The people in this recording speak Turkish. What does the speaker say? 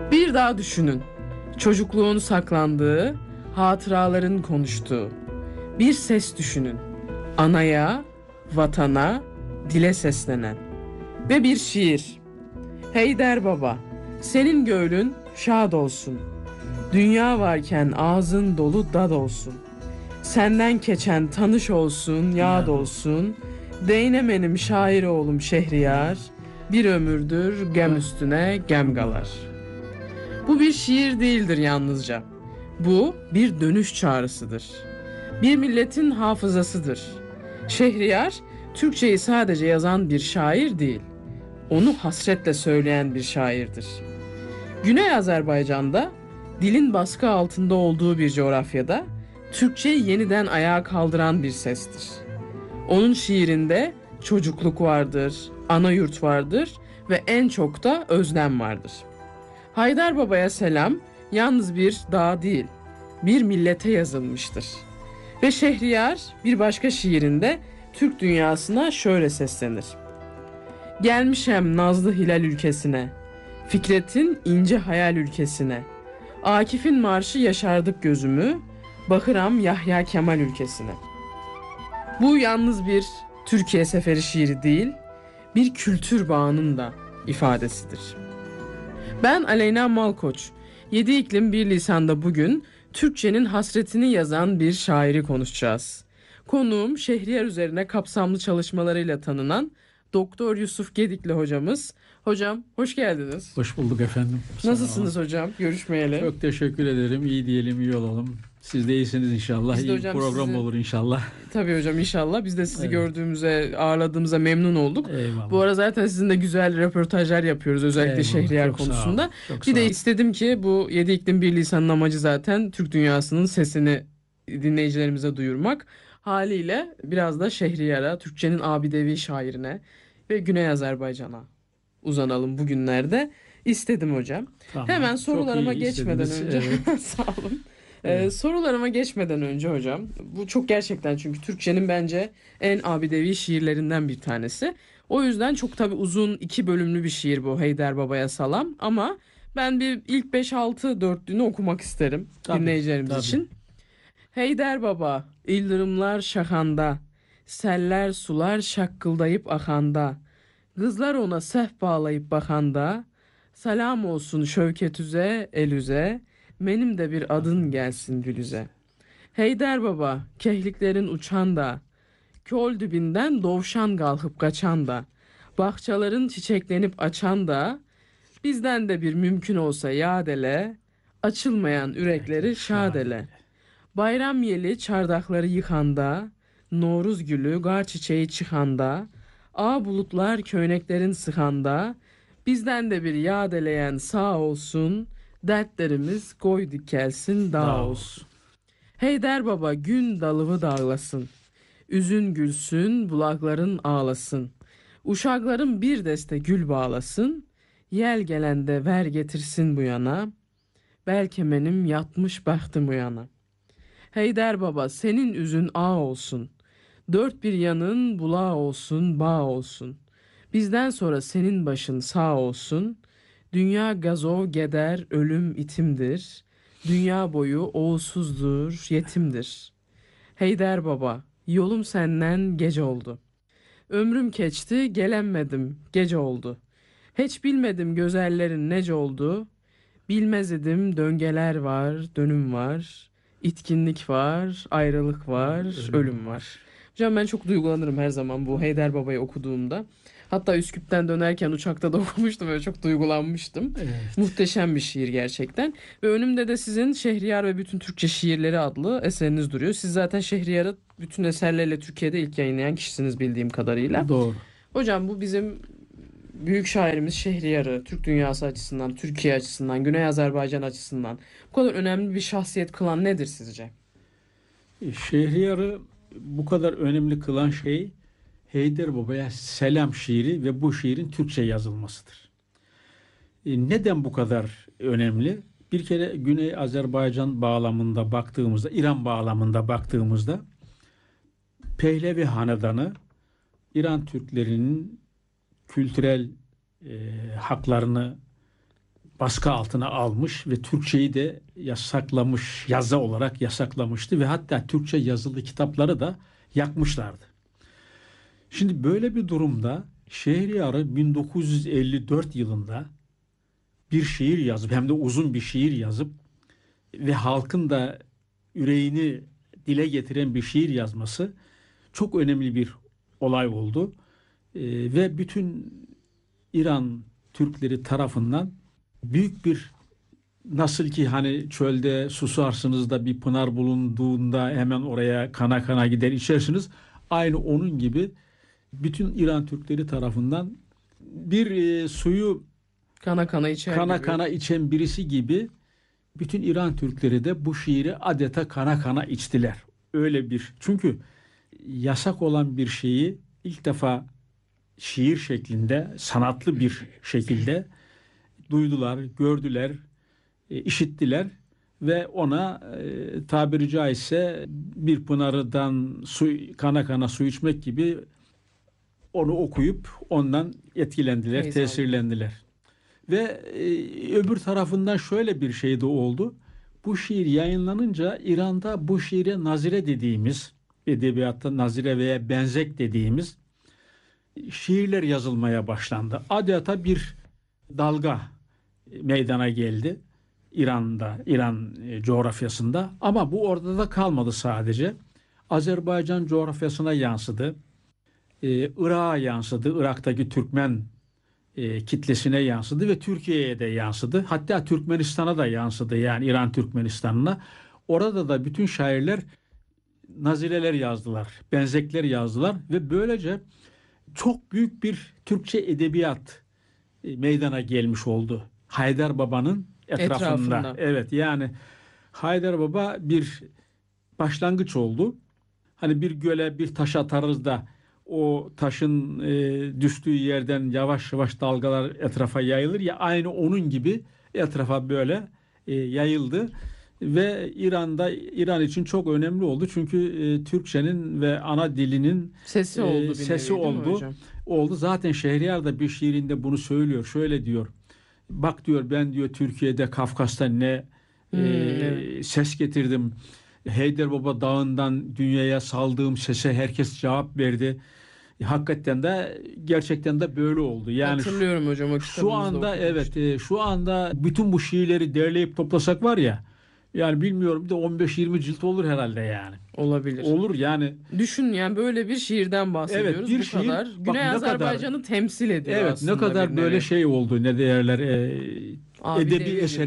Bir daha düşünün. Çocukluğun saklandığı, hatıraların konuştuğu. Bir ses düşünün. Anaya, vatana, dile seslenen. Ve bir şiir. Heyder Baba, senin gönlün şad olsun. Dünya varken ağzın dolu dad olsun. Senden geçen tanış olsun, yad olsun. Değnemenim şair oğlum Şehriyar. Bir ömürdür gem üstüne gem galar. Bu bir şiir değildir yalnızca. Bu bir dönüş çağrısıdır. Bir milletin hafızasıdır. Şehriyar, Türkçeyi sadece yazan bir şair değil, onu hasretle söyleyen bir şairdir. Güney Azerbaycan'da, dilin baskı altında olduğu bir coğrafyada, Türkçeyi yeniden ayağa kaldıran bir sestir. Onun şiirinde çocukluk vardır, ana yurt vardır ve en çok da özlem vardır. Haydar Baba'ya selam yalnız bir dağ değil, bir millete yazılmıştır. Ve Şehriyar bir başka şiirinde Türk dünyasına şöyle seslenir. Gelmişem nazlı hilal ülkesine, Fikret'in ince hayal ülkesine, Akif'in marşı yaşardık gözümü, bakıram Yahya Kemal ülkesine. Bu yalnız bir Türkiye seferi şiiri değil, bir kültür bağının da ifadesidir. Ben Aleyna Malkoç. 7 iklim bir lisanda bugün Türkçenin hasretini yazan bir şairi konuşacağız. Konuğum Şehriyar üzerine kapsamlı çalışmalarıyla tanınan Doktor Yusuf Gedikli hocamız. Hocam hoş geldiniz. Hoş bulduk efendim. Nasılsınız hocam? Görüşmeyeli. Çok teşekkür ederim. İyi diyelim, iyi olalım. Siz de iyisiniz inşallah. Biz de İyi hocam bir program sizi... olur inşallah. Tabii hocam inşallah. Biz de sizi gördüğümüze, ağırladığımıza memnun olduk. Eyvallah. Bu ara zaten sizinle güzel röportajlar yapıyoruz. Özellikle Şehriyar konusunda. Bir de istedim ki bu 7 iklim bir lisanın amacı zaten Türk dünyasının sesini dinleyicilerimize duyurmak. Haliyle biraz da Şehriyar'a, Türkçenin abidevi şairine ve Güney Azerbaycan'a uzanalım bugünlerde. İstedim hocam. Tamam. Hemen sorularıma geçmeden önce sağ olun. Evet. Sorularıma geçmeden önce hocam, bu çok gerçekten çünkü Türkçenin bence en abidevi şiirlerinden bir tanesi. O yüzden çok tabii uzun 2 bölümlü bir şiir bu Heyder Baba'ya salam, ama ben bir ilk 5-6 dörtlüğünü okumak isterim dinleyicilerimiz için. Heyder Baba, yıldırımlar şakanda, seller sular şakkıldayıp akanda, kızlar ona sehp bağlayıp bakanda, salam olsun Şevketüze, Elüze, benim de bir adın gelsin Gülüze. Heyder Baba, kehliklerin uçan da, köl dibinden dovşan kalkıp kaçan da, bahçaların çiçeklenip açan da, bizden de bir mümkün olsa yadele, açılmayan ürekleri şadele. Bayram yeli çardakları yıkanda, Noruz gülü gar çiçeği çıkanda, ağ bulutlar köyneklerin sıkanda, bizden de bir yadeleyen sağ olsun, dertlerimiz koy dikelsin dağ olsun. Heyder Baba gün dalıvı dağlasın, üzün gülsün bulakların ağlasın, uşakların bir deste gül bağlasın, yel gelende ver getirsin bu yana, belki benim yatmış bahtım uyana. Heyder Baba senin üzün ağ olsun, dört bir yanın bulağı olsun bağ olsun, bizden sonra senin başın sağ olsun, dünya gazov geder ölüm itimdir, dünya boyu oğulsuzdur yetimdir. Heyder Baba yolum senden gece oldu, ömrüm geçti gelenmedim gece oldu, hiç bilmedim gözellerin nece oldu, bilmez idim döngeler var dönüm var, İtkinlik var, ayrılık var, ölüm var. Hocam ben çok duygulanırım her zaman bu Heyder Baba'yı okuduğumda. Hatta Üsküp'ten dönerken uçakta da okumuştum ve çok duygulanmıştım. Evet. Muhteşem bir şiir gerçekten. Ve önümde de sizin Şehriyar ve Bütün Türkçe Şiirleri adlı eseriniz duruyor. Siz zaten Şehriyar'ı bütün eserleriyle Türkiye'de ilk yayınlayan kişisiniz bildiğim kadarıyla. Doğru. Hocam bu bizim büyük şairimiz Şehriyar'ı Türk dünyası açısından, Türkiye açısından, Güney Azerbaycan açısından bu kadar önemli bir şahsiyet kılan nedir sizce? Şehriyar'ı bu kadar önemli kılan şey Heyder Baba'ya selam şiiri ve bu şiirin Türkçe yazılmasıdır. Neden bu kadar önemli? Bir kere Güney Azerbaycan bağlamında baktığımızda, İran bağlamında baktığımızda Pehlevi Hanedanı İran Türklerinin kültürel haklarını baskı altına almış ve Türkçeyi de yasaklamış, yazı olarak yasaklamıştı ve hatta Türkçe yazılı kitapları da yakmışlardı. Şimdi böyle bir durumda Şehriyar'ı 1954 yılında bir şiir yazıp, hem de uzun bir şiir yazıp ve halkın da yüreğini dile getiren bir şiir yazması çok önemli bir olay oldu. Ve bütün İran Türkleri tarafından büyük bir, nasıl ki hani çölde susarsınız da bir pınar bulunduğunda hemen oraya kana kana gider içersiniz. Aynı onun gibi bütün İran Türkleri tarafından bir suyu Kana kana içer kana gibi. kana içen birisi gibi bütün İran Türkleri de bu şiiri adeta kana kana içtiler. Öyle bir, çünkü yasak olan bir şeyi ilk defa şiir şeklinde, sanatlı bir şekilde duydular, gördüler, işittiler ve ona tabiri caizse bir pınardan kana kana su içmek gibi onu okuyup ondan etkilendiler, Feyz tesirlendiler. Ve öbür tarafından şöyle bir şey de oldu. Bu şiir yayınlanınca İran'da bu şiire nazire dediğimiz, edebiyatta nazire veya benzek dediğimiz şiirler yazılmaya başlandı. Adeta bir dalga meydana geldi İran'da, İran coğrafyasında. Ama bu orada da kalmadı sadece. Azerbaycan coğrafyasına yansıdı. Irak'a yansıdı. Irak'taki Türkmen kitlesine yansıdı ve Türkiye'ye de yansıdı. Hatta Türkmenistan'a da yansıdı, yani İran Türkmenistan'ına. Orada da bütün şairler nazireler yazdılar, benzekler yazdılar ve böylece çok büyük bir Türkçe edebiyat meydana gelmiş oldu. Haydar Baba'nın etrafında. Evet, yani Haydar Baba bir başlangıç oldu. Hani bir göle bir taş atarız da o taşın düştüğü yerden yavaş yavaş dalgalar etrafa yayılır ya, aynı onun gibi etrafa böyle yayıldı ve İran için çok önemli oldu çünkü Türkçenin ve ana dilinin Sesi oldu bir sesi nevi, değil mi oldu. hocam? Oldu. Zaten Şehriyar da bir şiirinde bunu söylüyor. Şöyle diyor. Bak diyor, ben diyor Türkiye'de Kafkas'ta ne Evet. ses getirdim. Heydarbaba Dağı'ndan dünyaya saldığım sese herkes cevap verdi. Hakikaten de gerçekten de böyle oldu. Yani Hatırlıyorum hocam, o şu kitabınızda anda evet, okumuştum. şu anda bütün bu şiirleri derleyip toplasak var ya, yani bilmiyorum, bir de 15-20 cilt olur herhalde yani. Olabilir. Olur yani. Düşün, yani böyle bir şiirden bahsediyoruz. Evet, bir Bu şiir, kadar. bak Güney ne kadar, Azerbaycan'ı temsil ediyor evet, ne aslında kadar bir böyle nevi. şey oldu, ne derler, Abi edebi devi eser